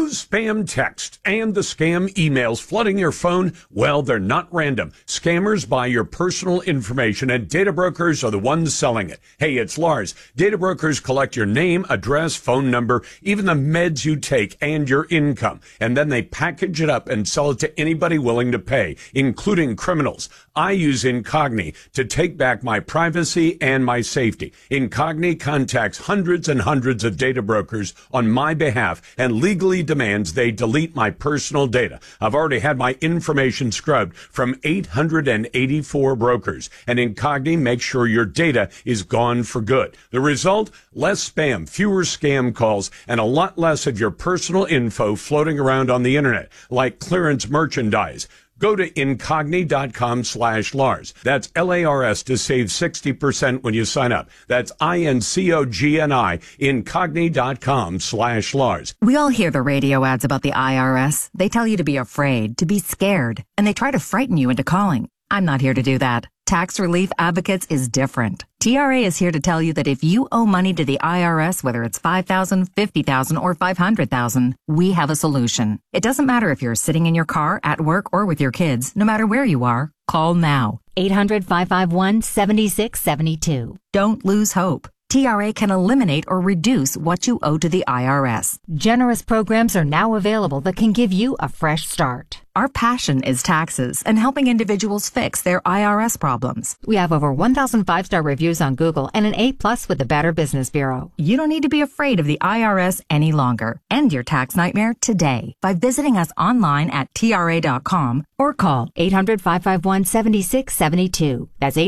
Those spam texts and the scam emails flooding your phone, well, they're not random. Scammers buy your personal information, and data brokers are the ones selling it. Hey, it's Lars. Data brokers collect your name, address, phone number, even the meds you take, and your income. And then they package it up and sell it to anybody willing to pay, including criminals. I use Incogni to take back my privacy and my safety. Incogni contacts hundreds and hundreds of data brokers on my behalf and legally demands they delete my personal data. I've already had my information scrubbed from 884 brokers, and Incogni makes sure your data is gone for good. The result? Less spam, fewer scam calls, and a lot less of your personal info floating around on the internet, like clearance merchandise. Go to Incogni.com/Lars. That's Lars to save 60% when you sign up. That's INCOGNI, Incogni.com/Lars. We all hear the radio ads about the IRS. They tell you to be afraid, to be scared, and they try to frighten you into calling. I'm not here to do that. Tax Relief Advocates is different. TRA is here to tell you that if you owe money to the IRS, whether it's $5,000, $50,000, or $500,000, we have a solution. It doesn't matter if you're sitting in your car, at work, or with your kids. No matter where you are, call now. 800-551-7672. Don't lose hope. TRA can eliminate or reduce what you owe to the IRS. Generous programs are now available that can give you a fresh start. Our passion is taxes and helping individuals fix their IRS problems. We have over 1,000 five-star reviews on Google and an A+ with the Better Business Bureau. You don't need to be afraid of the IRS any longer. End your tax nightmare today by visiting us online at TRA.com or call 800-551-7672. That's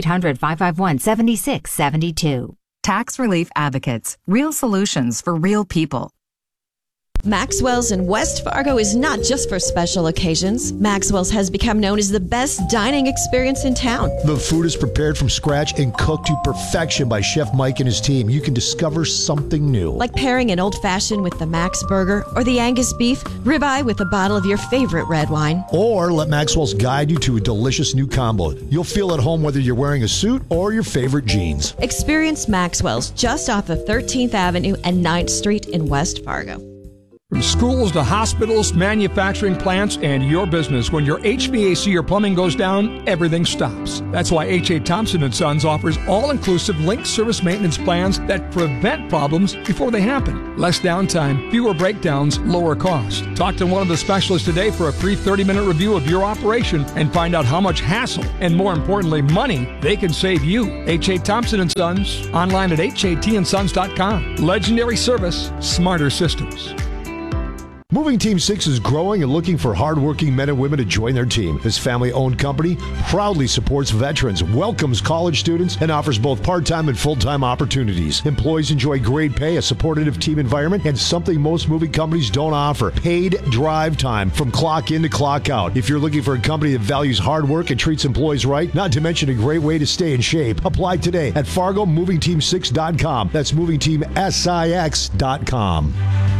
800-551-7672. Tax Relief Advocates. Real solutions for real people. Maxwell's in West Fargo is not just for special occasions. Maxwell's has become known as the best dining experience in town. The food is prepared from scratch and cooked to perfection by Chef Mike and his team. You can discover something new. Like pairing an old-fashioned with the Max Burger or the Angus beef, ribeye with a bottle of your favorite red wine. Or let Maxwell's guide you to a delicious new combo. You'll feel at home whether you're wearing a suit or your favorite jeans. Experience Maxwell's just off of 13th Avenue and 9th Street in West Fargo. From schools to hospitals, manufacturing plants, and your business, when your HVAC or plumbing goes down, everything stops. That's why H.A. Thompson & Sons offers all-inclusive linked service maintenance plans that prevent problems before they happen. Less downtime, fewer breakdowns, lower cost. Talk to one of the specialists today for a free 30-minute review of your operation and find out how much hassle and, more importantly, money they can save you. H.A. Thompson & Sons, online at HATandsons.com. Legendary service, smarter systems. Moving Team 6 is growing and looking for hardworking men and women to join their team. This family-owned company proudly supports veterans, welcomes college students, and offers both part-time and full-time opportunities. Employees enjoy great pay, a supportive team environment, and something most moving companies don't offer: paid drive time from clock in to clock out. If you're looking for a company that values hard work and treats employees right, not to mention a great way to stay in shape, apply today at FargoMovingTeam6.com. That's MovingTeamSix.com.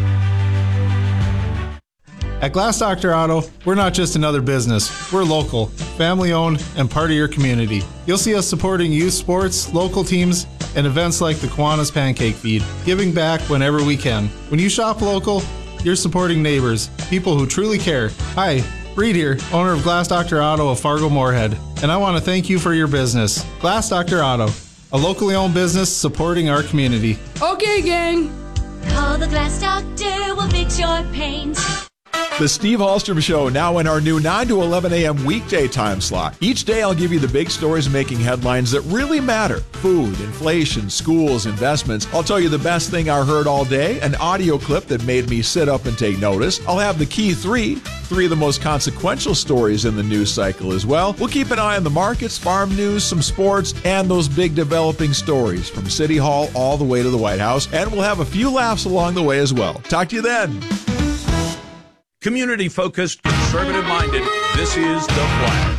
At Glass Doctor Auto, we're not just another business. We're local, family-owned, and part of your community. You'll see us supporting youth sports, local teams, and events like the Kiwanis Pancake Feed, giving back whenever we can. When you shop local, you're supporting neighbors, people who truly care. Hi, Reed here, owner of Glass Doctor Auto of Fargo Moorhead, and I want to thank you for your business. Glass Doctor Auto, a locally owned business supporting our community. Okay, gang. Call the Glass Doctor, we'll fix your paint. The Steve Hallstrom Show, now in our new 9 to 11 a.m. weekday time slot. Each day I'll give you the big stories making headlines that really matter. Food, inflation, schools, investments. I'll tell you the best thing I heard all day, an audio clip that made me sit up and take notice. I'll have the key three of the most consequential stories in the news cycle as well. We'll keep an eye on the markets, farm news, some sports, and those big developing stories from City Hall all the way to the White House. And we'll have a few laughs along the way as well. Talk to you then. Community-focused, conservative-minded, this is The Flag.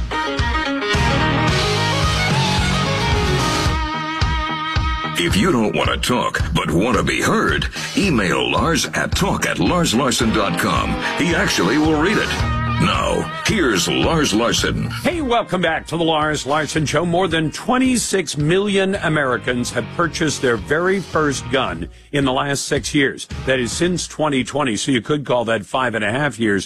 If you don't want to talk, but want to be heard, email Lars at talk@larslarson.com. He actually will read it. Now, here's Lars Larson. Hey, welcome back to the Lars Larson Show. More than 26 million Americans have purchased their very first gun in the last 6 years. That is since 2020, so you could call that 5.5 years.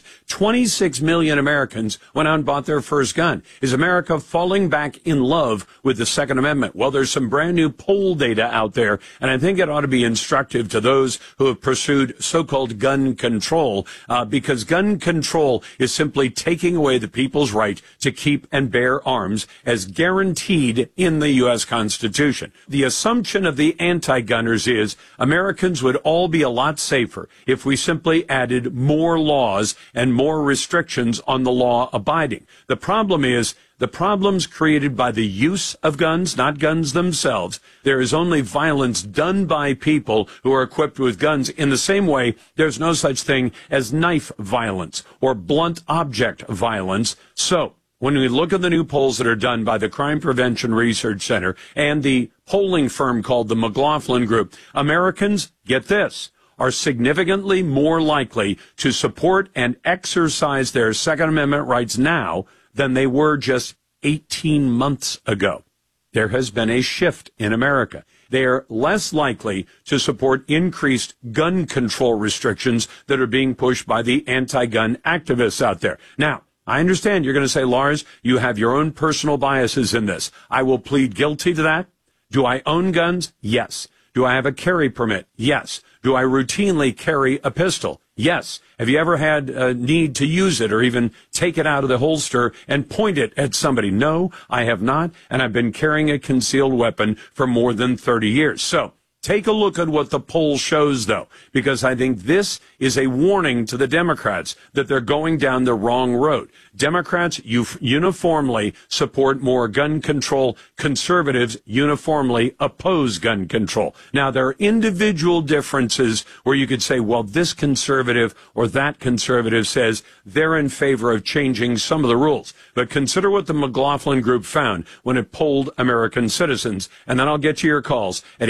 26 million Americans went out and bought their first gun. Is America falling back in love with the Second Amendment? Well, there's some brand new poll data out there, and I think it ought to be instructive to those who have pursued so-called gun control, because gun control is simply taking away the people's right to keep and bear arms as guaranteed in the U.S. Constitution. The assumption of the anti-gunners is Americans would all be a lot safer if we simply added more laws and more restrictions on the law abiding. The problem is the problems created by the use of guns, not guns themselves. There is only violence done by people who are equipped with guns. In the same way, there's no such thing as knife violence or blunt object violence. So, when we look at the new polls that are done by the Crime Prevention Research Center and the polling firm called the McLaughlin Group, Americans, get this, are significantly more likely to support and exercise their Second Amendment rights now than they were just 18 months ago. There has been a shift in America. They are less likely to support increased gun control restrictions that are being pushed by the anti-gun activists out there. Now, I understand you're going to say, Lars, you have your own personal biases in this. I will plead guilty to that. Do I own guns? Yes. Do I have a carry permit? Yes. Do I routinely carry a pistol? Yes. Have you ever had a need to use it or even take it out of the holster and point it at somebody? No, I have not, and I've been carrying a concealed weapon for more than 30 years. So, take a look at what the poll shows, though, because I think this is a warning to the Democrats that they're going down the wrong road. Democrats uniformly support more gun control. Conservatives uniformly oppose gun control. Now, there are individual differences where you could say, well, this conservative or that conservative says they're in favor of changing some of the rules. But consider what the McLaughlin Group found when it polled American citizens. And then I'll get to your calls at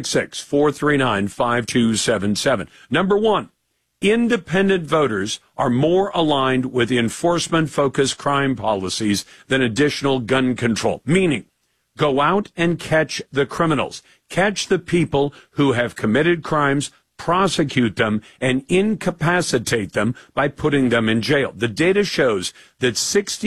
866-439-5277. Number one, independent voters are more aligned with enforcement-focused crime policies than additional gun control. Meaning, go out and catch the criminals. Catch the people who have committed crimes, prosecute them, and incapacitate them by putting them in jail. The data shows that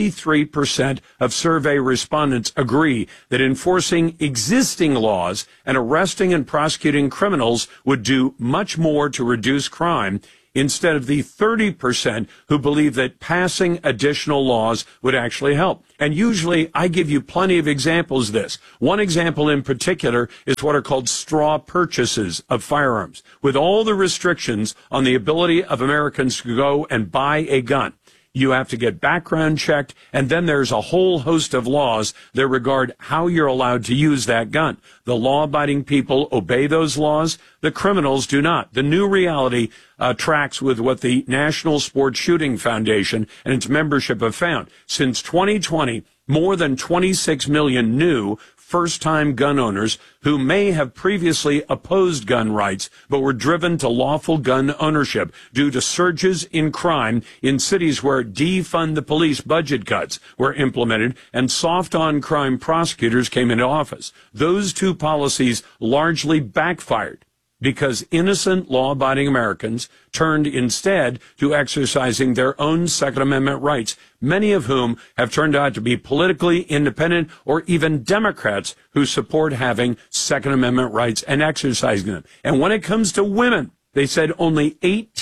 63% of survey respondents agree that enforcing existing laws and arresting and prosecuting criminals would do much more to reduce crime, instead of the 30% who believe that passing additional laws would actually help. And usually I give you plenty of examples of this. One example in particular is what are called straw purchases of firearms. With all the restrictions on the ability of Americans to go and buy a gun, you have to get background checked, and then there's a whole host of laws that regard how you're allowed to use that gun. The law-abiding people obey those laws. The criminals do not. The new reality tracks with what the National Sports Shooting Foundation and its membership have found. Since 2020, more than 26 million new first-time gun owners who may have previously opposed gun rights but were driven to lawful gun ownership due to surges in crime in cities where defund the police budget cuts were implemented and soft-on-crime prosecutors came into office. Those two policies largely backfired because innocent, law-abiding Americans turned instead to exercising their own Second Amendment rights, many of whom have turned out to be politically independent or even Democrats who support having Second Amendment rights and exercising them. And when it comes to women, they said only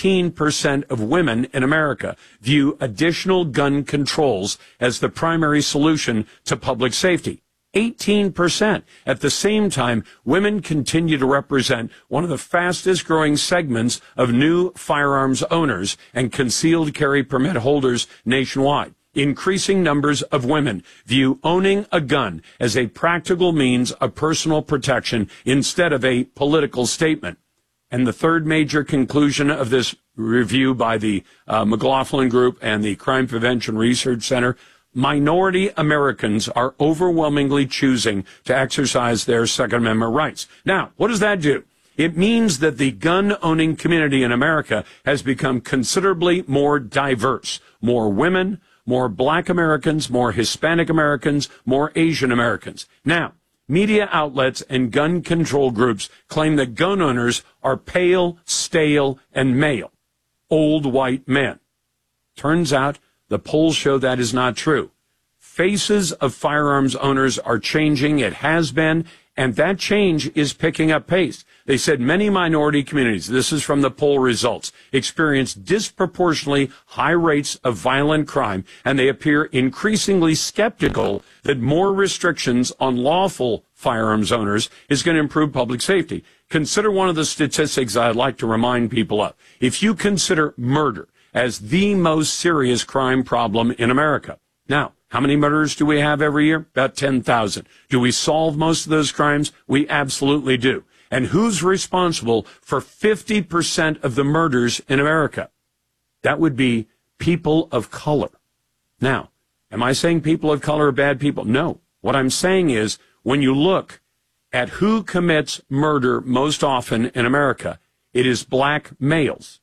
18% of women in America view additional gun controls as the primary solution to public safety. 18%. At the same time, women continue to represent one of the fastest growing segments of new firearms owners and concealed carry permit holders nationwide. Increasing numbers of women view owning a gun as a practical means of personal protection instead of a political statement. And the third major conclusion of this review by the McLaughlin Group and the Crime Prevention Research Center, minority Americans are overwhelmingly choosing to exercise their Second Amendment rights. Now, what does that do? It means that the gun-owning community in America has become considerably more diverse. More women, more black Americans, more Hispanic Americans, more Asian Americans. Now, media outlets and gun control groups claim that gun owners are pale, stale, and male, old white men. Turns out the polls show that is not true. Faces of firearms owners are changing. It has been, and that change is picking up pace. They said many minority communities, this is from the poll results, experience disproportionately high rates of violent crime, and they appear increasingly skeptical that more restrictions on lawful firearms owners is going to improve public safety. Consider one of the statistics I'd like to remind people of. If you consider murder as the most serious crime problem in America, now, how many murders do we have every year? About 10,000. Do we solve most of those crimes? We absolutely do. And who's responsible for 50% of the murders in America? That would be people of color. Now, am I saying people of color are bad people? No. What I'm saying is, when you look at who commits murder most often in America, it is black males.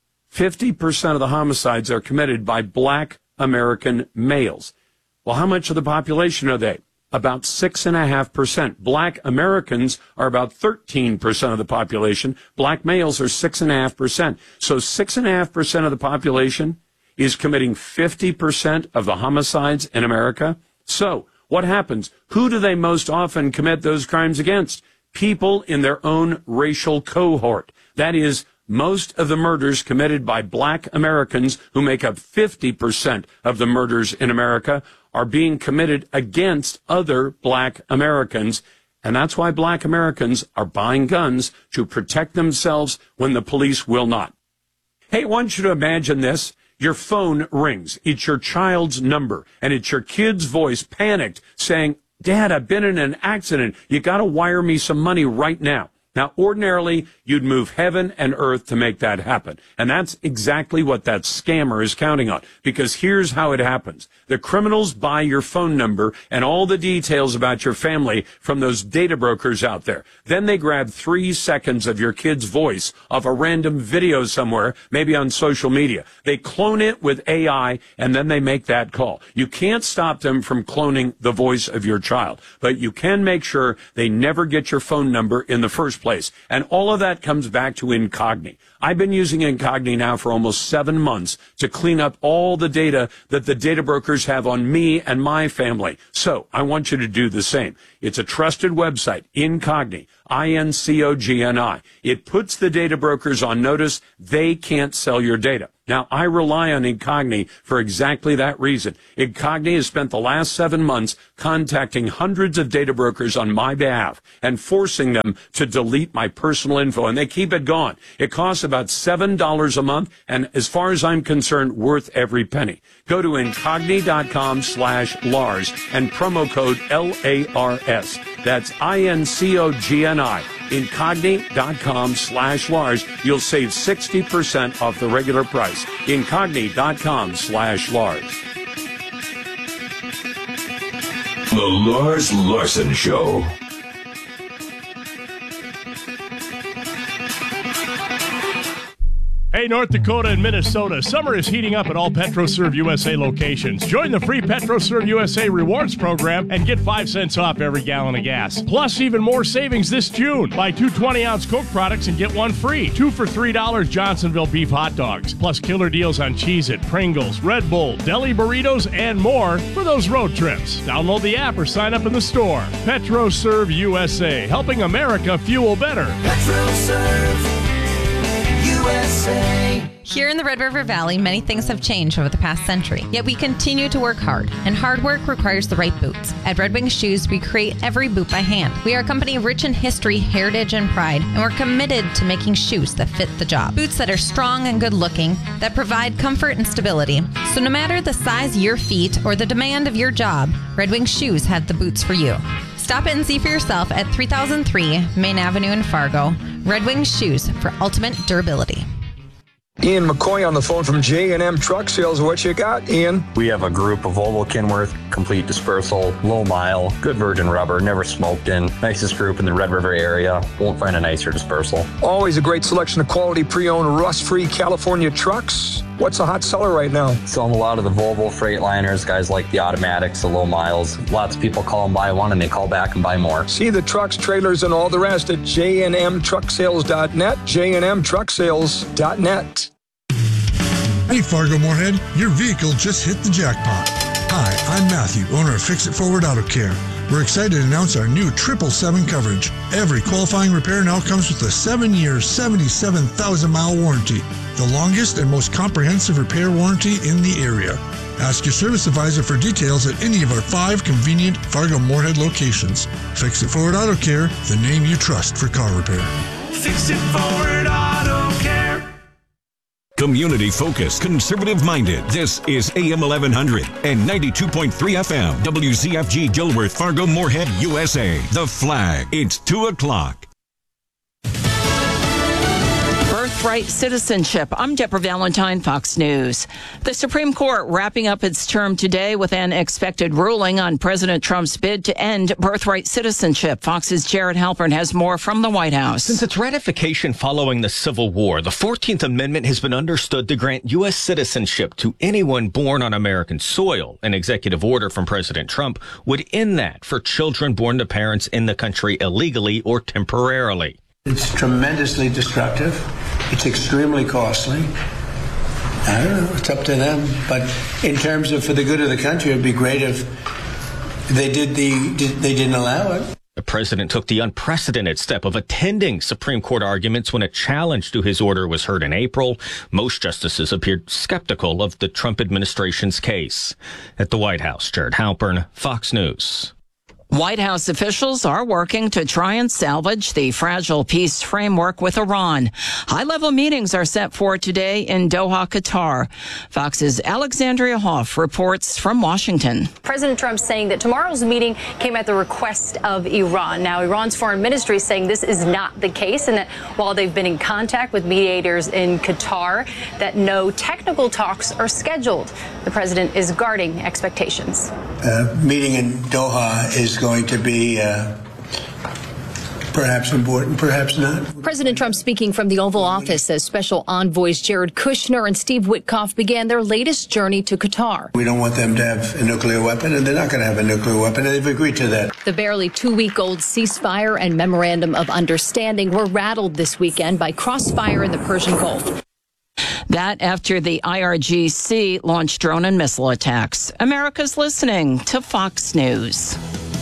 50% of the homicides are committed by black American males. Well, how much of the population are they? About 6.5%. Black Americans are about 13% of the population. Black males are 6.5%. So 6.5% of the population is committing 50% of the homicides in America. So what happens? Who do they most often commit those crimes against? People in their own racial cohort. That is, most of the murders committed by black Americans, who make up 50% of the murders in America, are being committed against other black Americans. And that's why black Americans are buying guns to protect themselves when the police will not. Hey, I want you to imagine this. Your phone rings. It's your child's number, and it's your kid's voice, panicked, saying, "Dad, I've been in an accident. You got to wire me some money right now." Now, ordinarily, you'd move heaven and earth to make that happen. And that's exactly what that scammer is counting on. Because here's how it happens. The criminals buy your phone number and all the details about your family from those data brokers out there. Then they grab 3 seconds of your kid's voice off a random video somewhere, maybe on social media. They clone it with AI, and then they make that call. You can't stop them from cloning the voice of your child, but you can make sure they never get your phone number in the first place. And all of that comes back to Incogni. I've been using Incogni now for almost 7 months to clean up all the data that the data brokers have on me and my family. So I want you to do the same. It's a trusted website, Incogni, INCOGNI. It puts the data brokers on notice they can't sell your data. Now, I rely on Incogni for exactly that reason. Incogni has spent the last 7 months contacting hundreds of data brokers on my behalf and forcing them to delete my personal info, and they keep it gone. It costs about $7 a month, and as far as I'm concerned, worth every penny. Go to Incogni.com/Lars and promo code LARS. That's INCOGNI. Incogni.com/Lars. You'll save 60% off the regular price. Incogni.com/Lars. The Lars Larson Show. Hey, North Dakota and Minnesota, summer is heating up at all PetroServe USA locations. Join the free PetroServe USA Rewards program and get 5 cents off every gallon of gas. Plus, even more savings this June. Buy 2 20-ounce Coke products and get 1 free. 2 for $3 Johnsonville beef hot dogs. Plus, killer deals on Cheez-It, Pringles, Red Bull, deli burritos, and more for those road trips. Download the app or sign up in the store. PetroServe USA, helping America fuel better. PetroServe USA. Here in the Red River Valley, many things have changed over the past century, yet we continue to work hard, and hard work requires the right boots. At Red Wing Shoes, we create every boot by hand. We are a company rich in history, heritage, and pride, and we're committed to making shoes that fit the job. Boots that are strong and good-looking, that provide comfort and stability. So no matter the size of your feet or the demand of your job, Red Wing Shoes have the boots for you. Stop in and see for yourself at 3003 Main Avenue in Fargo. Red Wing Shoes for ultimate durability. Ian McCoy on the phone from J&M Truck Sales. What you got, Ian? We have a group of Volvo Kenworth, complete dispersal, low mile, good virgin rubber, never smoked in. Nicest group in the Red River area. Won't find a nicer dispersal. Always a great selection of quality pre-owned rust-free California trucks. What's a hot seller right now? Selling a lot of the Volvo Freightliners, guys like the automatics, the low miles. Lots of people call and buy one, and they call back and buy more. See the trucks, trailers, and all the rest at jnmtrucksales.net, jnmtrucksales.net. Hey, Fargo Moorhead, your vehicle just hit the jackpot. Hi, I'm Matthew, owner of Fix It Forward Auto Care. We're excited to announce our new 777 coverage. Every qualifying repair now comes with a 7-year, 77,000-mile warranty, the longest and most comprehensive repair warranty in the area. Ask your service advisor for details at any of our 5 convenient Fargo Moorhead locations. Fix It Forward Auto Care, the name you trust for car repair. Fix It Forward Auto Care. Community-focused, conservative-minded. This is AM 1100 and 92.3 FM. WZFG Dilworth, Fargo, Moorhead, USA. The Flag. It's 2 o'clock. Birthright citizenship. I'm Deborah Valentine, Fox News. The Supreme Court wrapping up its term today with an expected ruling on President Trump's bid to end birthright citizenship. Fox's Jared Halpern has more from the White House. Since its ratification following the Civil War, the 14th Amendment has been understood to grant U.S. citizenship to anyone born on American soil. An executive order from President Trump would end that for children born to parents in the country illegally or temporarily. It's tremendously destructive. It's extremely costly. I don't know. It's up to them. But in terms of for the good of the country, it'd be great if they didn't allow it. The president took the unprecedented step of attending Supreme Court arguments when a challenge to his order was heard in April. Most justices appeared skeptical of the Trump administration's case. At the White House, Jared Halpern, Fox News. White House officials are working to try and salvage the fragile peace framework with Iran. High-level meetings are set for today in Doha, Qatar. Fox's Alexandria Hoff reports from Washington. President Trump saying that tomorrow's meeting came at the request of Iran. Now, Iran's foreign ministry is saying this is not the case, and that while they've been in contact with mediators in Qatar, that no technical talks are scheduled. The president is guarding expectations. Meeting in Doha is going to be perhaps important, perhaps not. President Trump speaking from the Oval Office as Special Envoys Jared Kushner and Steve Witkoff began their latest journey to Qatar. We don't want them to have a nuclear weapon, and they're not going to have a nuclear weapon, and they've agreed to that. The barely 2-week-old ceasefire and memorandum of understanding were rattled this weekend by crossfire in the Persian Gulf. That after the IRGC launched drone and missile attacks. America's listening to Fox News.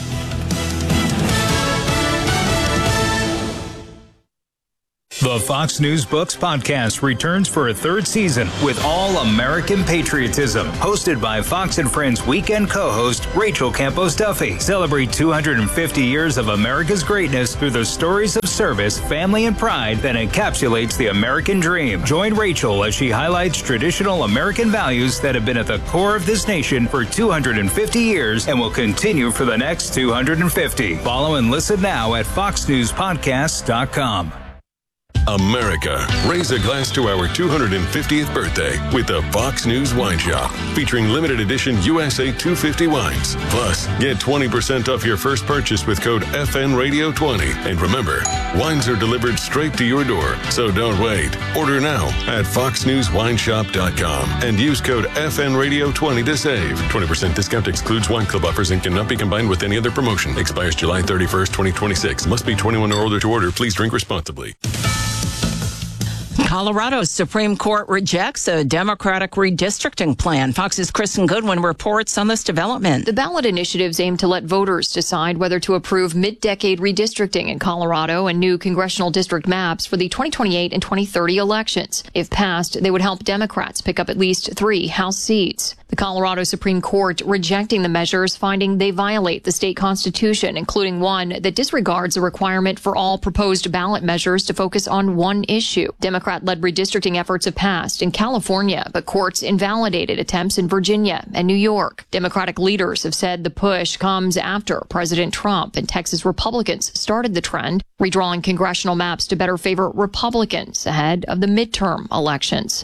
The Fox News Books podcast returns for a 3rd season with All American Patriotism, hosted by Fox and Friends weekend co-host Rachel Campos Duffy. Celebrate 250 years of America's greatness through the stories of service, family, and pride that encapsulates the American dream. Join Rachel as she highlights traditional American values that have been at the core of this nation for 250 years and will continue for the next 250. Follow and listen now at foxnewspodcasts.com. America, raise a glass to our 250th birthday with the Fox News Wine Shop, featuring limited edition USA 250 wines. Plus, get 20% off your first purchase with code FNRadio20. And remember, wines are delivered straight to your door, so don't wait. Order now at foxnewswineshop.com and use code FNRadio20 to save. 20% discount excludes wine club offers and cannot be combined with any other promotion. Expires July 31st, 2026. Must be 21 or older to order. Please drink responsibly. Colorado's Supreme Court rejects a Democratic redistricting plan. Fox's Kristen Goodwin reports on this development. The ballot initiatives aim to let voters decide whether to approve mid-decade redistricting in Colorado and new congressional district maps for the 2028 and 2030 elections. If passed, they would help Democrats pick up at least 3 House seats. The Colorado Supreme Court rejecting the measures, finding they violate the state constitution, including one that disregards a requirement for all proposed ballot measures to focus on one issue. Democrat-led redistricting efforts have passed in California, but courts invalidated attempts in Virginia and New York. Democratic leaders have said the push comes after President Trump and Texas Republicans started the trend, redrawing congressional maps to better favor Republicans ahead of the midterm elections.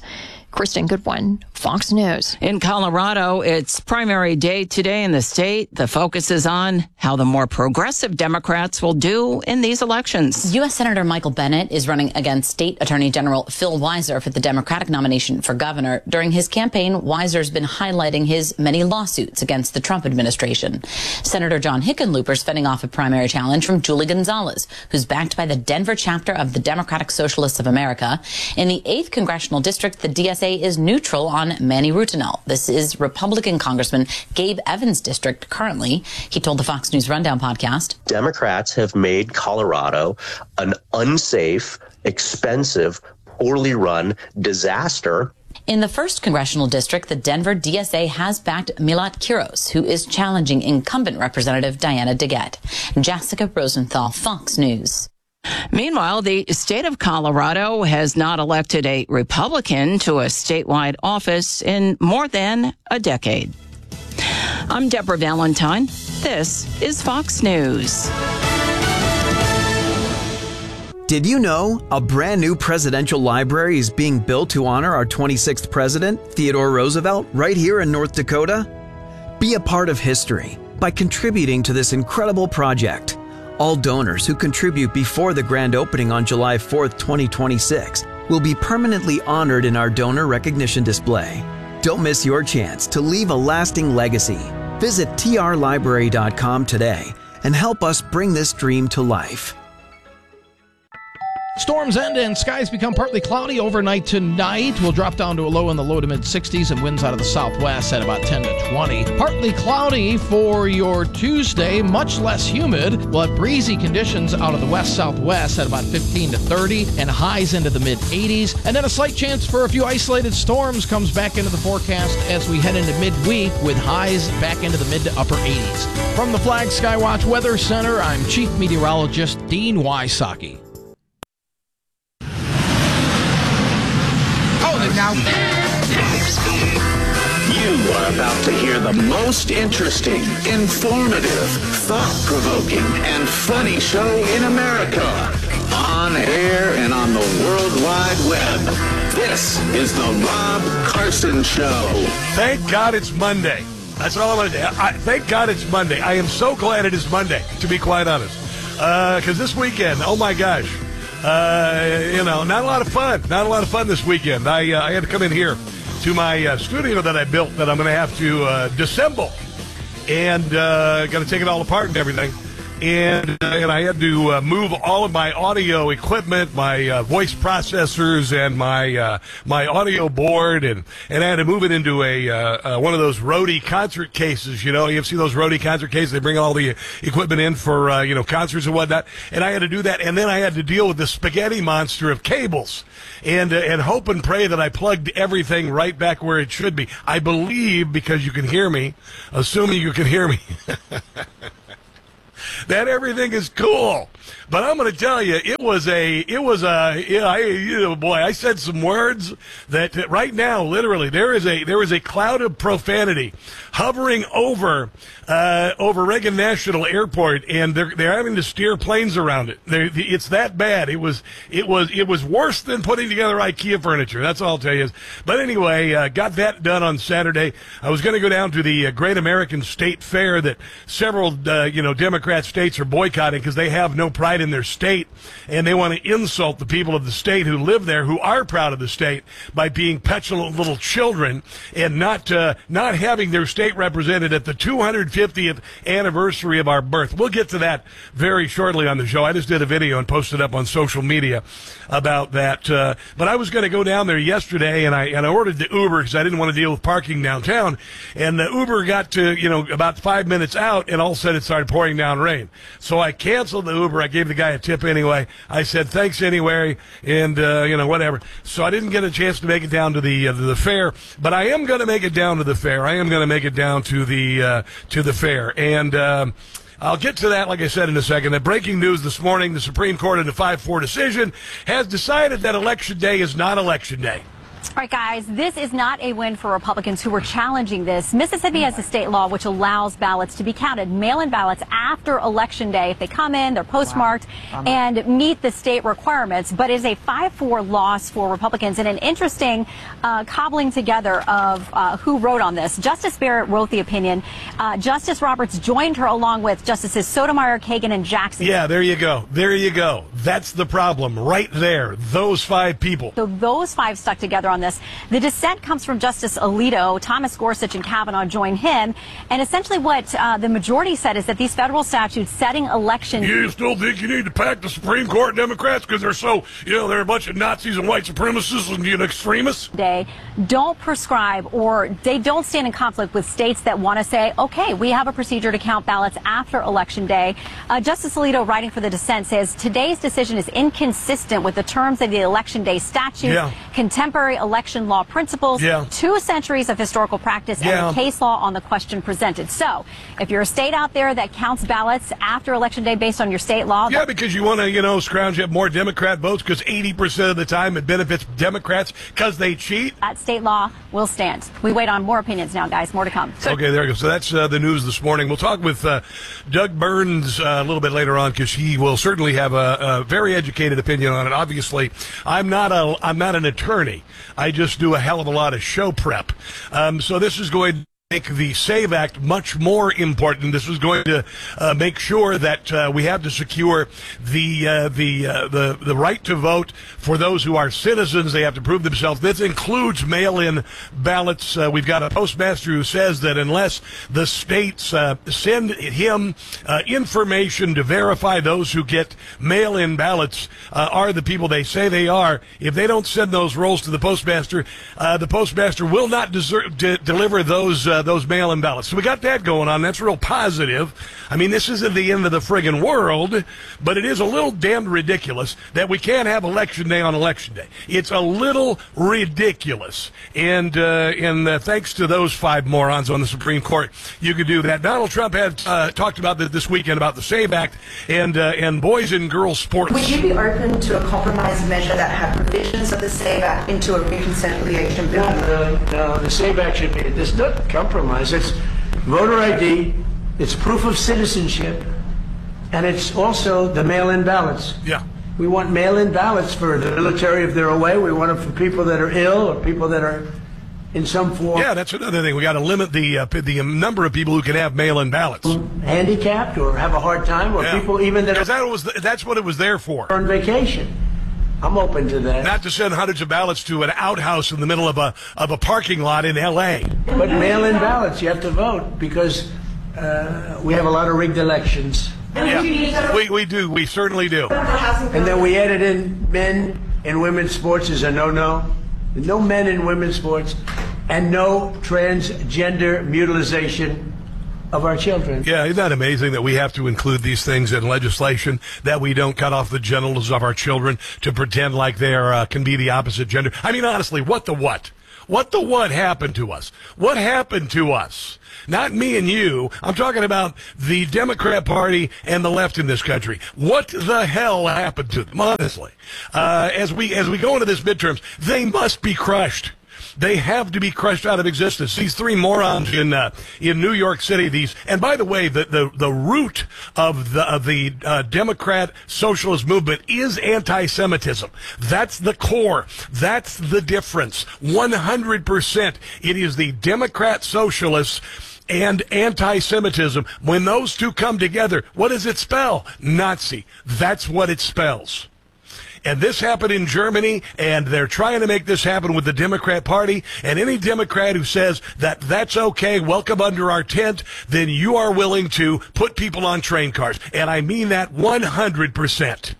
Kristen Goodwin, Fox News. In Colorado, it's primary day today in the state. The focus is on how the more progressive Democrats will do in these elections. U.S. Senator Michael Bennet is running against State Attorney General Phil Weiser for the Democratic nomination for governor. During his campaign, Weiser's been highlighting his many lawsuits against the Trump administration. Senator John Hickenlooper's fending off a primary challenge from Julie Gonzalez, who's backed by the Denver chapter of the Democratic Socialists of America. In the 8th Congressional District, the DSA is neutral on Manny Rutinel. This is Republican Congressman Gabe Evans' district currently. He told the Fox News Rundown podcast, Democrats have made Colorado an unsafe, expensive, poorly run disaster. In the 1st Congressional District, the Denver DSA has backed Milat Quiros, who is challenging incumbent Representative Diana DeGette. Jessica Rosenthal, Fox News. Meanwhile, the state of Colorado has not elected a Republican to a statewide office in more than a decade. I'm Deborah Valentine. This is Fox News. Did you know a brand new presidential library is being built to honor our 26th president, Theodore Roosevelt, right here in North Dakota? Be a part of history by contributing to this incredible project. All donors who contribute before the grand opening on July 4th, 2026 will be permanently honored in our donor recognition display. Don't miss your chance to leave a lasting legacy. Visit trlibrary.com today and help us bring this dream to life. Storms end and skies become partly cloudy overnight tonight. We'll drop down to a low in the low to mid-60s and winds out of the southwest at about 10 to 20. Partly cloudy for your Tuesday, much less humid. We'll have breezy conditions out of the west-southwest at about 15 to 30 and highs into the mid-80s. And then a slight chance for a few isolated storms comes back into the forecast as we head into midweek with highs back into the mid to upper 80s. From the Flag Skywatch Weather Center, I'm Chief Meteorologist Dean Wysocki. Now, you are about to hear the most interesting, informative, thought-provoking, and funny show in America. On air and on the World Wide Web. This is the Rob Carson Show. Thank God it's Monday. That's all I'm going to do. Thank God it's Monday. I am so glad it is Monday, to be quite honest. Because this weekend, oh my gosh. Not a lot of fun. Not a lot of fun this weekend. I had to come in here to my studio that I built that I'm going to have to disassemble. And got to take it all apart and everything. And I had to move all of my audio equipment, my voice processors, and my audio board, and I had to move it into a one of those roadie concert cases. You know, you see those roadie concert cases. They bring all the equipment in for concerts and whatnot. And I had to do that, and then I had to deal with the spaghetti monster of cables, and hope and pray that I plugged everything right back where it should be. I believe, because you can hear me, assuming you can hear me. That everything is cool, but I'm going to tell you, I said some words that right now, literally, there is a cloud of profanity hovering over Reagan National Airport, and they're having to steer planes around it. It's that bad. It was worse than putting together IKEA furniture. That's all I'll tell you. But anyway, got that done on Saturday. I was going to go down to the Great American State Fair that several Democrat states are boycotting because they have no pride in their state, and they want to insult the people of the state who live there, who are proud of the state, by being petulant little children and not having their state represented at the 250th anniversary of our birth. We'll get to that very shortly on the show. I just did a video and posted up on social media about that. But I was going to go down there yesterday, and I ordered the Uber because I didn't want to deal with parking downtown. And the Uber got to about 5 minutes out, and all of a sudden it started pouring down rain. So I canceled the Uber. I gave the guy a tip anyway. I said thanks anyway, and whatever. So I didn't get a chance to make it down to the fair, but I am going to make it down to the fair. I am going to make it down to the fair, and I'll get to that, like I said, in a second. The breaking news this morning: the Supreme Court, in a 5-4 decision, has decided that Election Day is not Election Day. All right, guys, this is not a win for Republicans who were challenging this. Mississippi has a state law which allows ballots to be counted, mail-in ballots after Election Day if they come in, they're postmarked, and meet the state requirements. But it is a 5-4 loss for Republicans, and an interesting cobbling together of who wrote on this. Justice Barrett wrote the opinion. Justice Roberts joined her along with Justices Sotomayor, Kagan, and Jackson. Yeah, there you go. There you go. That's the problem right there. Those 5 people. So those 5 stuck together on this. The dissent comes from Justice Alito. Thomas Gorsuch and Kavanaugh join him. And essentially what the majority said is that these federal statutes setting election... You still think you need to pack the Supreme Court, Democrats, because they're so, they're a bunch of Nazis and white supremacists and extremists? They don't prescribe, or they don't stand in conflict with states that want to say, okay, we have a procedure to count ballots after Election Day. Justice Alito, writing for the dissent, says today's decision is inconsistent with the terms of the Election Day statute, contemporary election law principles, 2 centuries of historical practice, and the case law on the question presented. So, if you're a state out there that counts ballots after Election Day based on your state law... Yeah, because you want to, scrounge up more Democrat votes because 80% of the time it benefits Democrats because they cheat. That state law will stand. We wait on more opinions now, guys. More to come. Okay, there you go. So that's the news this morning. We'll talk with Doug Burns a little bit later on because he will certainly have a very educated opinion on it. Obviously, I'm not an attorney. I just do a hell of a lot of show prep. So this is going to make the SAVE Act much more important. This is going to make sure that we have to secure the right to vote for those who are citizens. They have to prove themselves. This includes mail-in ballots. We've got a postmaster who says that unless the states send him information to verify those who get mail-in ballots are the people they say they are, if they don't send those rolls to the postmaster will not deliver those mail-in ballots. So we got that going on. That's real positive. I mean, this isn't the end of the friggin' world, but it is a little damned ridiculous that we can't have Election Day on Election Day. It's a little ridiculous. And thanks to those 5 morons on the Supreme Court, you could do that. Donald Trump had talked about this weekend about the SAVE Act and boys and girls sports. Would you be open to a compromise measure that had provisions of the SAVE Act into a reconciliation bill? No, the SAVE Act should be. There's no compromise. It's voter ID, it's proof of citizenship, and it's also the mail-in ballots. Yeah. We want mail-in ballots for the military if they're away. We want them for people that are ill or people that are in some form. Yeah, that's another thing. We got to limit the number of people who can have mail-in ballots. Handicapped or have a hard time, or people even that are... That's what it was there for. On vacation. I'm open to that. Not to send hundreds of ballots to an outhouse in the middle of a parking lot in L.A. But mail-in ballots, you have to vote because we have a lot of rigged elections. Yeah, we do. We certainly do. And then we added in men and women's sports is a no-no. No men in women's sports and no transgender mutilization of our children. Yeah, isn't that amazing that we have to include these things in legislation, that we don't cut off the genitals of our children to pretend like they can be the opposite gender? I mean, honestly, what the what? What the what happened to us? What happened to us? Not me and you. I'm talking about the Democrat Party and the left in this country. What the hell happened to them, honestly? As we go into this midterms, they must be crushed. They have to be crushed out of existence. These 3 morons in New York City. And by the way, the root of the Democrat socialist movement is anti-Semitism. That's the core. That's the difference. 100%. It is the Democrat socialists and anti-Semitism. When those two come together, what does it spell? Nazi. That's what it spells. And this happened in Germany, and they're trying to make this happen with the Democrat Party. And any Democrat who says that that's okay, welcome under our tent, then you are willing to put people on train cars. And I mean that 100%.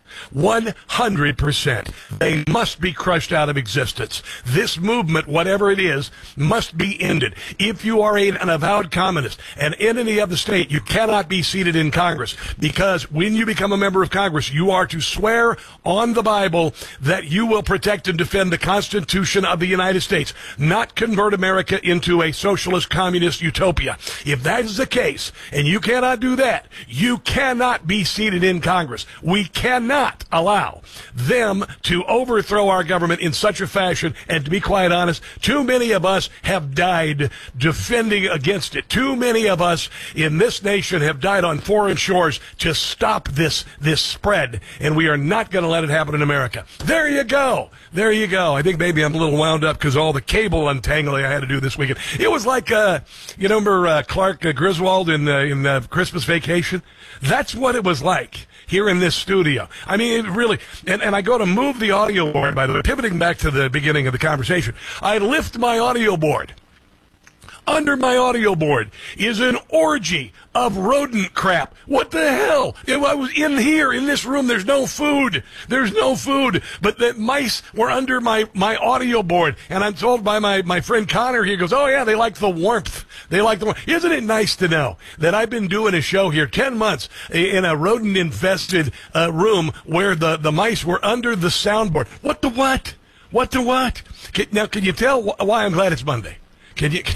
100%. They must be crushed out of existence. This movement, whatever it is, must be ended. If you are an avowed communist, an enemy of the state, you cannot be seated in Congress, because when you become a member of Congress, you are to swear on the Bible that you will protect and defend the Constitution of the United States, not convert America into a socialist communist utopia. If that is the case, and you cannot do that, you cannot be seated in Congress. We cannot not allow them to overthrow our government in such a fashion. And to be quite honest, too many of us have died defending against it. Too many of us in this nation have died on foreign shores to stop this spread, and we are not going to let it happen in America. There you go. There you go. I think maybe I'm a little wound up because all the cable untangling I had to do this weekend. It was like, you remember Clark Griswold in Christmas Vacation? That's what it was like here in this studio. I mean, it really, and I go to move the audio board, by the way, pivoting back to the beginning of the conversation. I lift my audio board. Under my audio board is an orgy of rodent crap. What the hell? I was in here, in this room, there's no food. There's no food. But the mice were under my audio board. And I'm told by my friend Connor, he goes, oh yeah, they like the warmth. They like the warmth. Isn't it nice to know that I've been doing a show here 10 months in a rodent-infested room where the mice were under the soundboard? What the what? What the what? Now, can you tell why I'm glad it's Monday? Can you?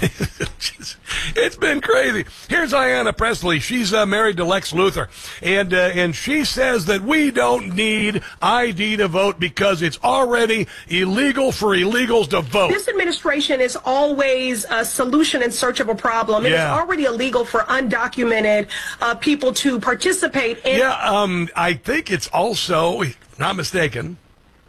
It's been crazy. Here's Ayanna Pressley. She's married to Lex Luthor, and she says that we don't need ID to vote because it's already illegal for illegals to vote. This administration is always a solution in search of a problem. It is already illegal for undocumented people to participate in. I think it's also, not mistaken,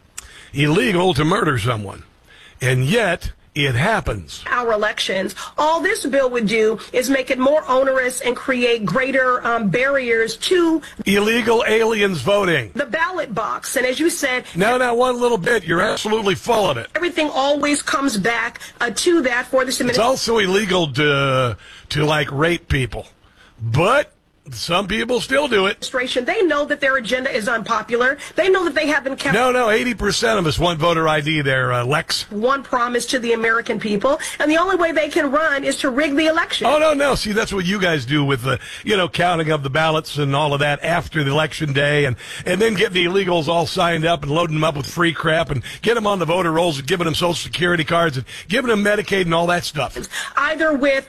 illegal to murder someone, and yet it happens. Our elections. All this bill would do is make it more onerous and create greater barriers to illegal aliens voting. The ballot box. And as you said, now one little bit, you're absolutely full of it. Everything always comes back to that for this administration. It's also illegal to like rape people, but some people still do it. They know that their agenda is unpopular. They know that they haven't kept... No, 80% of us want voter ID there, Lex. One promise to the American people, and the only way they can run is to rig the election. Oh, no. See, that's what you guys do with the, counting of the ballots and all of that after the election day, and then get the illegals all signed up and loading them up with free crap and get them on the voter rolls and giving them Social Security cards and giving them Medicaid and all that stuff. Either with,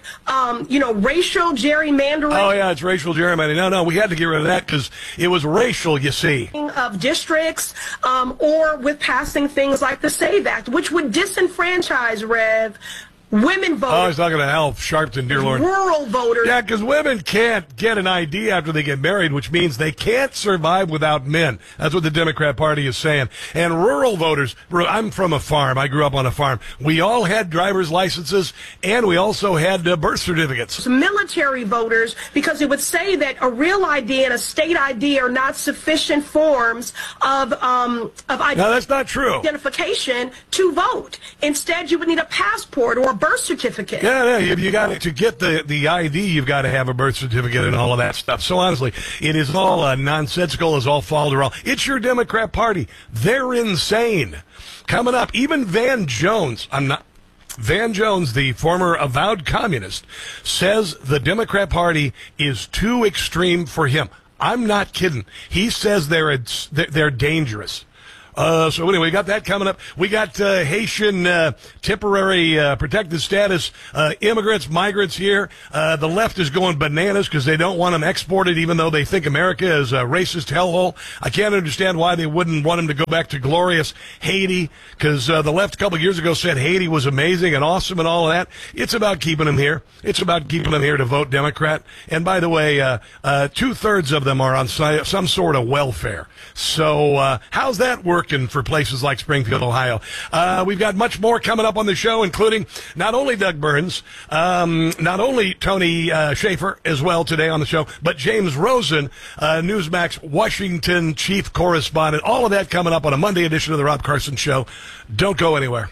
racial gerrymandering. Oh, yeah, it's racial gerrymandering. No, we had to get rid of that because it was racial, you see. Of districts, or with passing things like the SAVE Act, which would disenfranchise, women voters. Oh, I was talking to Al Sharpton, dear Lord. Rural voters. Yeah, because women can't get an ID after they get married, which means they can't survive without men. That's what the Democrat Party is saying. And rural voters, I'm from a farm. I grew up on a farm. We all had driver's licenses, and we also had birth certificates. Military voters, because it would say that a real ID and a state ID are not sufficient forms of No, that's not true. Identification to vote. Instead, you would need a passport or birth certificate. Yeah, you got to get the ID. You've got to have a birth certificate and all of that stuff. So honestly, it is all nonsensical. It's all falderall. It's your Democrat Party. They're insane. Coming up, even Van Jones. Van Jones, the former avowed communist, says the Democrat Party is too extreme for him. I'm not kidding. He says they're dangerous. So anyway, we got that coming up. We got Haitian temporary protected status immigrants, migrants here. The left is going bananas because they don't want them exported, even though they think America is a racist hellhole. I can't understand why they wouldn't want them to go back to glorious Haiti, because the left a couple of years ago said Haiti was amazing and awesome and all of that. It's about keeping them here. It's about keeping them here to vote Democrat. And by the way, 2/3 of them are on some sort of welfare. So how's that working for places like Springfield, Ohio? We've got much more coming up on the show, including not only Doug Burns, not only Tony Schaefer as well today on the show, but James Rosen, Newsmax Washington chief correspondent. All of that coming up on a Monday edition of the Rob Carson Show. Don't go anywhere.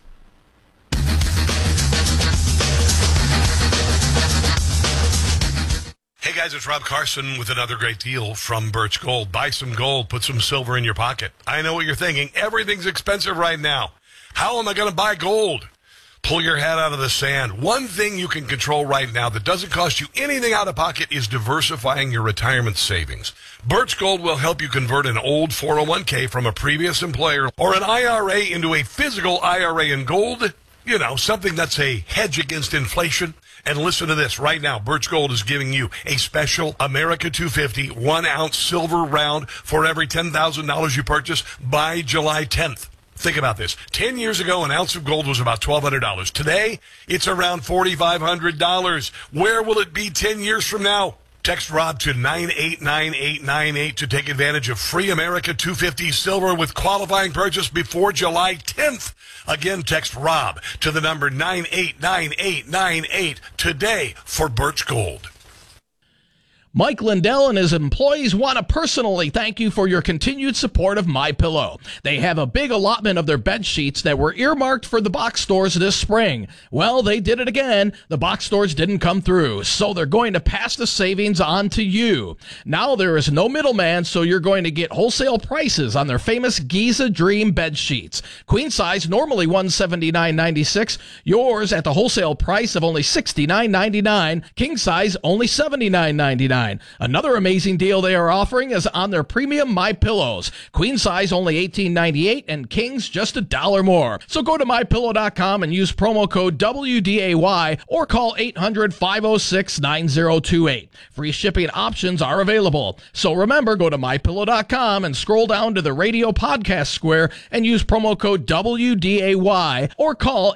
Hey guys, it's Rob Carson with another great deal from Birch Gold. Buy some gold, put some silver in your pocket. I know what you're thinking. Everything's expensive right now. How am I going to buy gold? Pull your head out of the sand. One thing you can control right now that doesn't cost you anything out of pocket is diversifying your retirement savings. Birch Gold will help you convert an old 401k from a previous employer or an IRA into a physical IRA in gold. Something that's a hedge against inflation. And listen to this. Right now, Birch Gold is giving you a special America 250 1-ounce silver round for every $10,000 you purchase by July 10th. Think about this. 10 years ago, an ounce of gold was about $1,200. Today, it's around $4,500. Where will it be 10 years from now? Text Rob to 989898 to take advantage of free America 250 silver with qualifying purchase before July 10th. Again, text Rob to the number 989898 today for Birch Gold. Mike Lindell and his employees want to personally thank you for your continued support of MyPillow. They have a big allotment of their bed sheets that were earmarked for the box stores this spring. Well, they did it again. The box stores didn't come through, so they're going to pass the savings on to you. Now there is no middleman, so you're going to get wholesale prices on their famous Giza Dream bed sheets. Queen size, normally $179.96. Yours at the wholesale price of only $69.99. King size, only $79.99. Another amazing deal they are offering is on their premium MyPillows. Queen size only $18.98 and kings just $1 more. So go to MyPillow.com and use promo code WDAY or call 800-506-9028. Free shipping options are available. So remember, go to MyPillow.com and scroll down to the radio podcast square and use promo code WDAY or call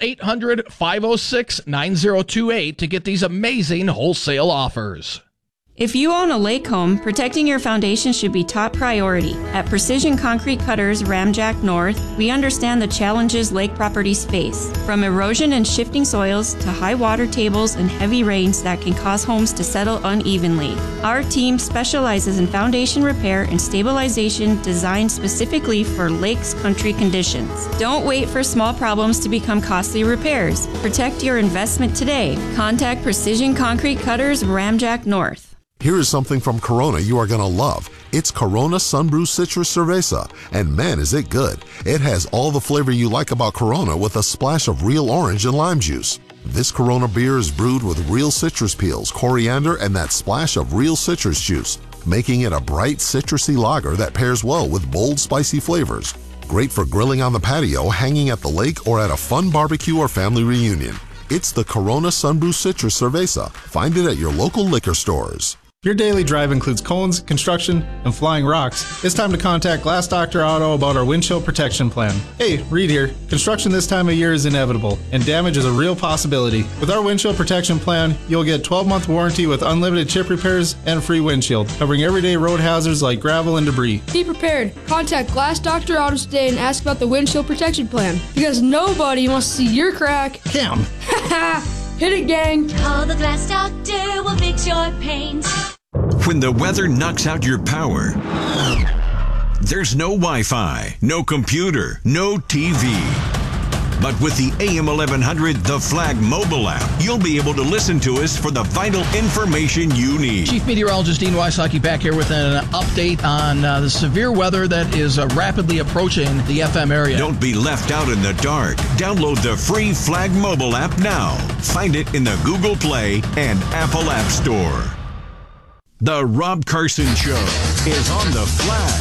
800-506-9028 to get these amazing wholesale offers. If you own a lake home, protecting your foundation should be top priority. At Precision Concrete Cutters Ramjack North, we understand the challenges lake properties face, from erosion and shifting soils to high water tables and heavy rains that can cause homes to settle unevenly. Our team specializes in foundation repair and stabilization designed specifically for lakes country conditions. Don't wait for small problems to become costly repairs. Protect your investment today. Contact Precision Concrete Cutters Ramjack North. Here is something from Corona you are going to love. It's Corona Sunbrew Citrus Cerveza, and man is it good. It has all the flavor you like about Corona with a splash of real orange and lime juice. This Corona beer is brewed with real citrus peels, coriander, and that splash of real citrus juice, making it a bright citrusy lager that pairs well with bold spicy flavors. Great for grilling on the patio, hanging at the lake, or at a fun barbecue or family reunion. It's the Corona Sunbrew Citrus Cerveza. Find it at your local liquor stores. If your daily drive includes cones, construction, and flying rocks, it's time to contact Glass Doctor Auto about our windshield protection plan. Hey, Reed here. Construction this time of year is inevitable, and damage is a real possibility. With our windshield protection plan, you'll get 12-month warranty with unlimited chip repairs and free windshield, covering everyday road hazards like gravel and debris. Be prepared. Contact Glass Doctor Auto today and ask about the windshield protection plan, because nobody wants to see your crack. Cam. Hit it, gang. Call the Glass Doctor, we'll fix your paint. When the weather knocks out your power, there's no Wi-Fi, no computer, no TV. But with the AM 1100 The Flag mobile app, you'll be able to listen to us for the vital information you need. Chief Meteorologist Dean Wysocki back here with an update on the severe weather that is rapidly approaching the FM area. Don't be left out in the dark. Download the free Flag mobile app now. Find it in the Google Play and Apple App Store. The Rob Carson Show is on the Flag.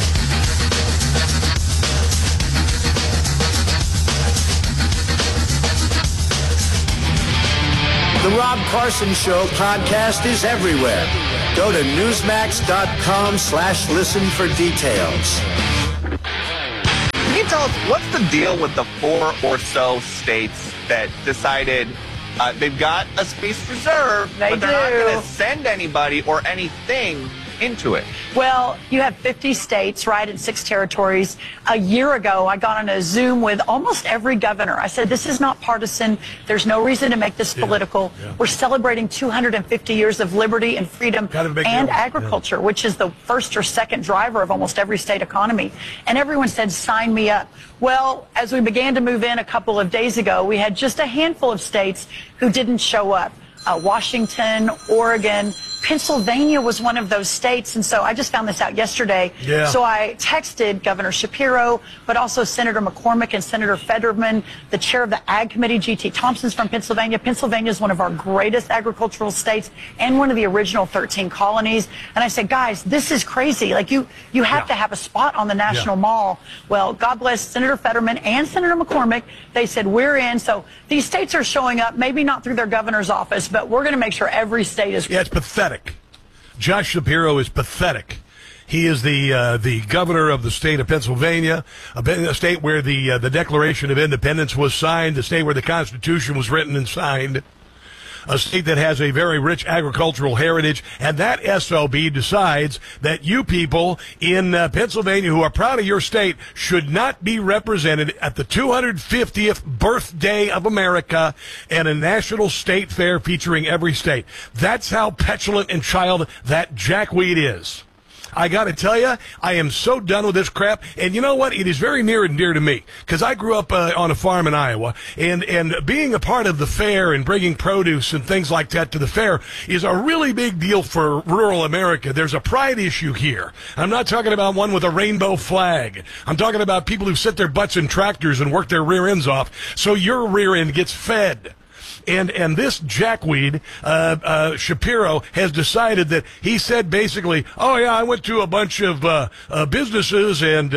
The Rob Carson Show podcast is everywhere. Go to Newsmax.com/listen for details. Can you tell us what's the deal with the 4 or so states that decided they've got a space reserve, but they're not going to send anybody or anything into it? Well, you have 50 states, right, and 6 territories. A year ago, I got on a Zoom with almost every governor. I said, this is not partisan. There's no reason to make this political. We're celebrating 250 years of liberty and freedom and agriculture, which is the first or second driver of almost every state economy. And everyone said, sign me up. Well, as we began to move in a couple of days ago, we had just a handful of states who didn't show up. Washington, Oregon, Pennsylvania was one of those states, and so I just found this out yesterday. Yeah. So I texted Governor Shapiro, but also Senator McCormick and Senator Fetterman, the chair of the Ag Committee, G.T. Thompson's from Pennsylvania. Pennsylvania is one of our greatest agricultural states and one of the original 13 colonies. And I said, guys, this is crazy. Like, you have to have a spot on the National Mall. Well, God bless Senator Fetterman and Senator McCormick. They said, we're in. So these states are showing up, maybe not through their governor's office, but we're going to make sure every state is. Yeah, it's pathetic. Josh Shapiro is pathetic. He is the governor of the state of Pennsylvania, a state where the Declaration of Independence was signed, the state where the Constitution was written and signed, a state that has a very rich agricultural heritage, and that SOB decides that you people in Pennsylvania who are proud of your state should not be represented at the 250th birthday of America and a national state fair featuring every state. That's how petulant and child that jackweed is. I got to tell you, I am so done with this crap. And you know what? It is very near and dear to me because I grew up on a farm in Iowa, and being a part of the fair and bringing produce and things like that to the fair is a really big deal for rural America. There's a pride issue here. I'm not talking about one with a rainbow flag. I'm talking about people who sit their butts in tractors and work their rear ends off so your rear end gets fed. And this jackweed, Shapiro, has decided that he said basically, oh yeah, I went to a bunch of businesses and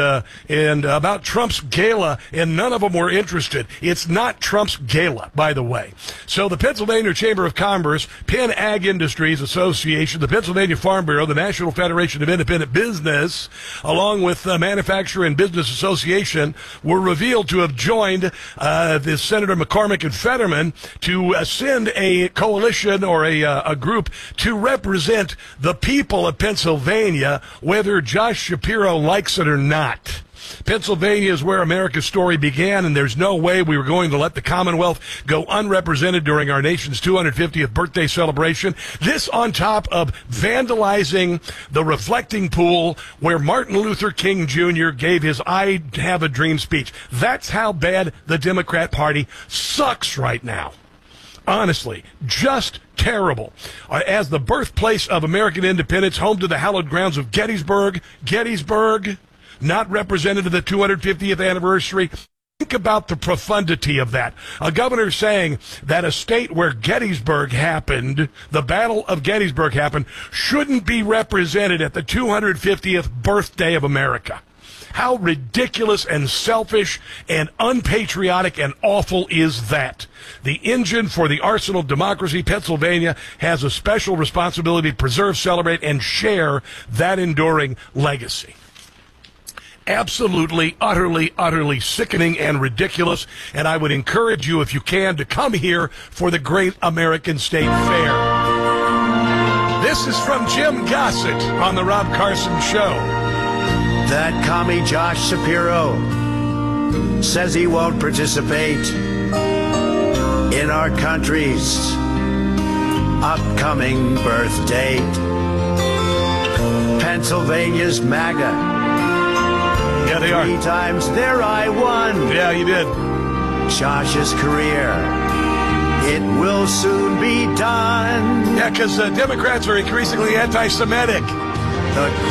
about Trump's gala, and none of them were interested. It's not Trump's gala, by the way. So the Pennsylvania Chamber of Commerce, Penn Ag Industries Association, the Pennsylvania Farm Bureau, the National Federation of Independent Business, along with the Manufacturer and Business Association, were revealed to have joined the Senator McCormick and Fetterman to send a coalition or a group to represent the people of Pennsylvania, whether Josh Shapiro likes it or not. Pennsylvania is where America's story began, and there's no way we were going to let the Commonwealth go unrepresented during our nation's 250th birthday celebration. This on top of vandalizing the reflecting pool where Martin Luther King Jr. gave his I Have a Dream speech. That's how bad the Democrat Party sucks right now. Honestly, just terrible. As the birthplace of American independence, home to the hallowed grounds of Gettysburg, not represented at the 250th anniversary. Think about the profundity of that. A governor saying that a state where Gettysburg happened, the Battle of Gettysburg happened, shouldn't be represented at the 250th birthday of America. How ridiculous and selfish and unpatriotic and awful is that? The engine for the arsenal of democracy, Pennsylvania, has a special responsibility to preserve, celebrate, and share that enduring legacy. Absolutely, utterly sickening and ridiculous, and I would encourage you, if you can, to come here for the Great American State Fair. This is from Jim Gossett on The Rob Carson Show. That commie Josh Shapiro says he won't participate in our country's upcoming birth date. Pennsylvania's MAGA. Yeah, they are. 3 times there I won. Yeah, you did. Josh's career, it will soon be done. Yeah, because Democrats are increasingly anti-Semitic. The